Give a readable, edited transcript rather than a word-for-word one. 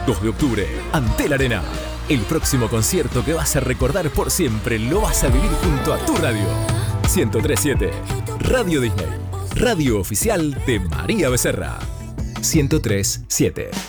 2 de octubre, Antel Arena. El próximo concierto que vas a recordar por siempre lo vas a vivir junto a tu radio. 103.7 Radio Disney. Radio oficial de María Becerra. 103.7